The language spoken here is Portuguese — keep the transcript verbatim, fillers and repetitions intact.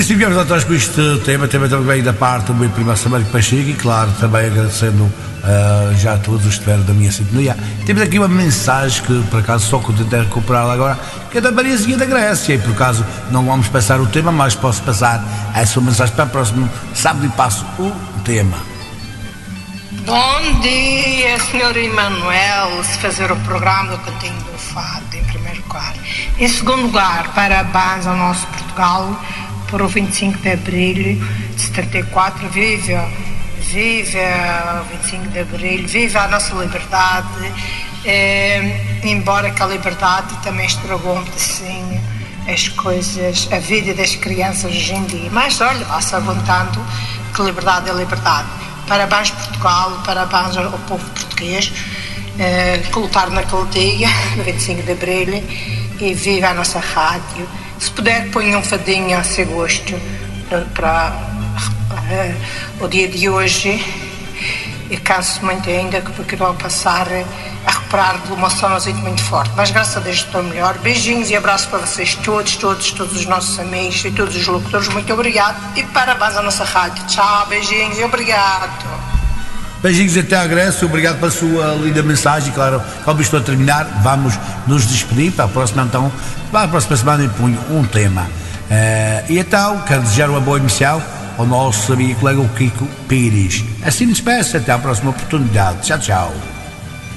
assim viemos atrás com este tema, tema também veio da parte do meu primo Samário Pacheco e claro, também agradecendo uh, já a todos os que estiveram da minha sintonia. Temos aqui uma mensagem que por acaso só que eu tentei recuperar agora, que é da Mariazinha da Grécia e por acaso não vamos passar o tema, mas posso passar a sua mensagem para o próximo sábado e passo o tema. Bom dia, senhor Emanuel, se fazer o programa do Cantinho do Fado, em primeiro lugar. Em segundo lugar, parabéns ao nosso Portugal por o vinte e cinco de Abril de setenta e quatro. Viva, viva o vinte e cinco de Abril, viva a nossa liberdade, é, embora que a liberdade também estragou um pedacinho as coisas, a vida das crianças hoje em dia. Mas olha, vai-se aguentando que liberdade é liberdade. Parabéns Portugal, parabéns ao povo português eh, que lutaram naquele dia, no vinte e cinco de Abril, e viva a nossa rádio. Se puder, ponha um fadinho a seu gosto para, para eh, o dia de hoje. E canso muito ainda porque vou passar a recuperar de uma sonozite muito forte. Mas graças a Deus estou melhor. Beijinhos e abraços para vocês todos, todos, todos os nossos amigos e todos os locutores. Muito obrigado e parabéns à nossa rádio. Tchau, beijinhos e obrigado. Beijinhos até à Grécia, obrigado pela sua linda mensagem. Claro, como estou a terminar, vamos nos despedir para a próxima, então, para a próxima semana eu ponho um tema. Uh, e então, quero desejar uma boa emissão ao nosso amigo e colega o Kiko Pires. Assim nos peço, até à próxima oportunidade. Tchau, tchau.